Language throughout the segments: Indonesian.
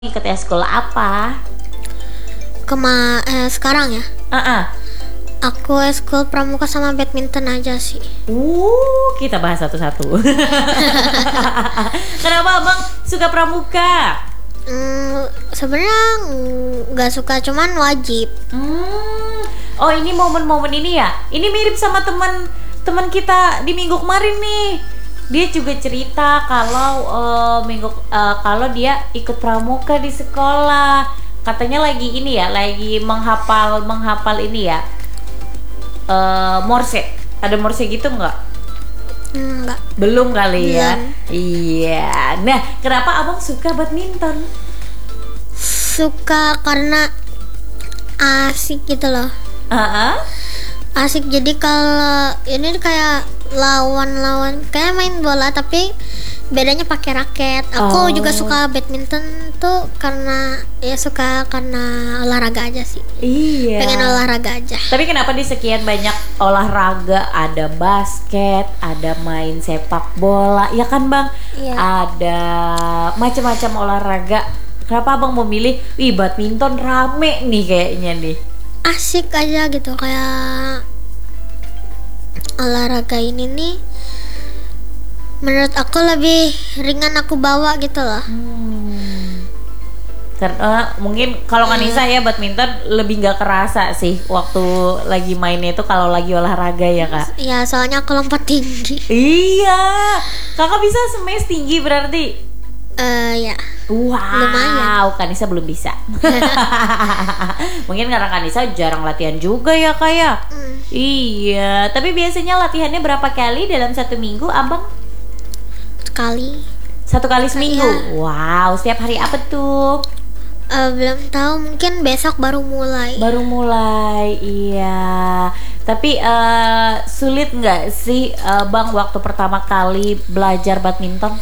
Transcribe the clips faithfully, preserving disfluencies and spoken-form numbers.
Ikut eskul apa? Kema eh, sekarang ya, Uh-uh. aku eskul pramuka sama badminton aja sih. Uh, kita bahas satu-satu. Kenapa abang suka pramuka? Hmm, sebenarnya nggak suka, cuman wajib. Hmm. Oh, ini momen-momen ini ya? Ini mirip sama teman teman kita di minggu kemarin nih. Dia juga cerita kalau uh, minggu uh, kalau dia ikut pramuka di sekolah. Katanya lagi ini ya, lagi menghafal menghafal ini ya. Uh, Morse. Ada Morse gitu nggak? Enggak. Belum kali ya. Belum. Iya. Nah, kenapa abang suka badminton? Suka karena asik gitu loh. Uh-uh. Asik, jadi kalau ini kayak lawan-lawan kayak main bola tapi bedanya pakai raket. Oh. Aku juga suka badminton tuh karena ya suka karena olahraga aja sih. Iya. Pengen olahraga aja. Tapi kenapa di sekian banyak olahraga ada basket, ada main sepak bola, ya kan bang? Iya. Ada macam-macam olahraga. Kenapa abang memilih, wih badminton rame nih kayaknya nih? Asik aja gitu, kayak olahraga ini nih menurut aku lebih ringan aku bawa gitu loh. Hmm. Karena mungkin kalau Kanisa ya badminton lebih nggak kerasa sih waktu lagi mainnya itu kalau lagi olahraga ya kak. Ya soalnya aku lompat tinggi. Iya, kakak bisa smash tinggi berarti. Eh ya. Wow, Lumayan. Kanisa belum bisa. Mungkin karena Kanisa jarang latihan juga ya kak ya. Hmm. Iya, tapi biasanya latihannya berapa kali dalam satu minggu, abang? Sekali. Satu kali seminggu. Iya. Wow, setiap hari apa tuh? Eh, belum tahu, mungkin besok baru mulai. Baru mulai, iya. Tapi eh, sulit nggak sih, eh, bang, waktu pertama kali belajar badminton?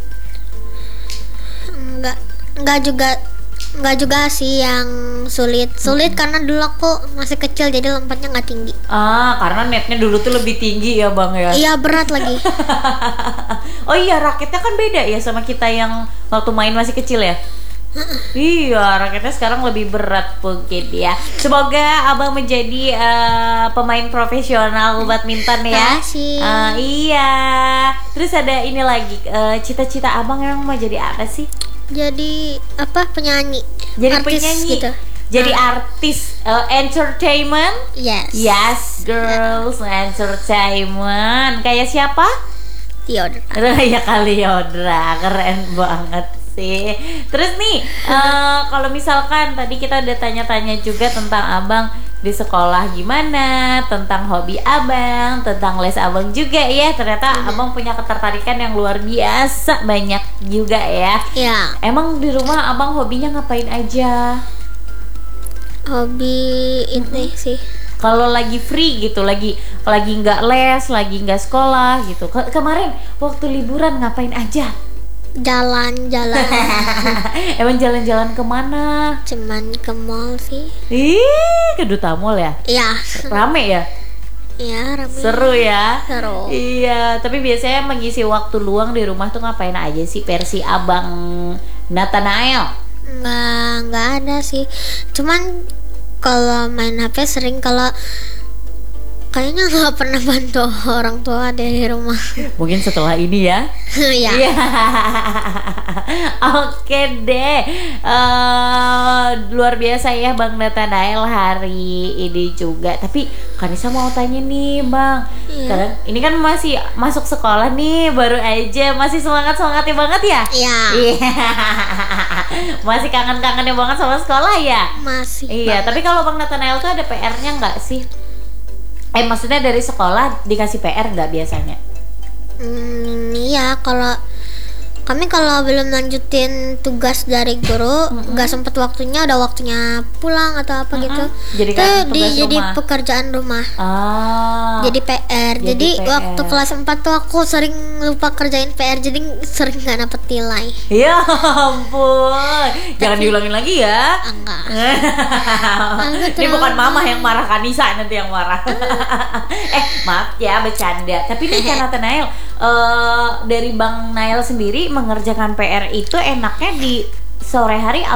Enggak, enggak juga enggak juga sih yang sulit. Sulit karena dulu aku masih kecil jadi lompatnya nggak tinggi. Ah, karena netnya dulu tuh lebih tinggi ya bang ya. Iya, berat lagi. Oh iya, raketnya kan beda ya sama kita yang waktu main masih kecil ya. Iya, raketnya sekarang lebih berat mungkin ya. Semoga abang menjadi eh, pemain profesional badminton ya. Makasih. Eh, iya. Terus ada ini lagi, eh, cita-cita abang yang mau jadi apa sih? Jadi apa, penyanyi, Jadi artis penyanyi. gitu. Jadi Ah. artis, eh, entertainment. Yes. Yes, girls, entertainment. Kayak siapa? Theodora. Raya Kaliodra, keren banget sih. Terus nih, eh, kalau misalkan tadi kita udah tanya-tanya juga tentang abang di sekolah gimana, tentang hobi abang, tentang les abang juga ya. Ternyata abang punya ketertarikan yang luar biasa banyak juga ya. Ya, Emang di rumah abang hobinya ngapain aja? hobi ini sih. Kalau lagi free gitu, lagi lagi nggak les, lagi nggak sekolah gitu. Ke- kemarin waktu liburan ngapain aja? Jalan-jalan. Emang jalan-jalan kemana? Cuman ke mall sih. Ih, ke Duta Mall ya? Ya. Rame ya? Ya, rame. Seru ya? Seru. Iya, tapi biasanya mengisi waktu luang di rumah tuh ngapain aja sih versi abang Nathanael? Nggak, nggak ada sih. Cuman kalau main H P sering, kalau kayaknya nggak pernah bantu orang tua dari rumah. Mungkin setelah ini ya. Ya. Iya. Oke deh. Eh, luar biasa ya Bang Nathanael hari ini juga. Tapi Kanisa mau tanya nih Bang. Iya. Sekarang ini kan masih masuk sekolah nih, baru aja, masih semangat-semangatnya banget ya? Ya. Iya. Masih kangen-kangennya banget sama sekolah ya? Masih. Iya, tapi kalau Bang Nathanael tuh ada P R-nya nggak sih? Eh, maksudnya dari sekolah dikasih P R nggak biasanya? Hmm, iya, kalau kami kalau belum lanjutin tugas dari guru, nggak sempet waktunya, udah waktunya pulang atau apa gitu. Jadi Itu kan di, tugas jadi rumah. pekerjaan rumah. Ah. Jadi P R. Jadi Jadi, P R. waktu kelas empat tuh aku sering lupa kerjain P R, jadi sering nggak dapet nilai. Ya ampun. Jangan diulangin lagi ya. Enggak. Ini terlalu- bukan mama yang marah, Kanisa nanti yang marah. eh maaf ya bercanda. Tapi nih kan Nathanael, eh, dari Bang Nael sendiri mengerjakan P R itu enaknya di sore hari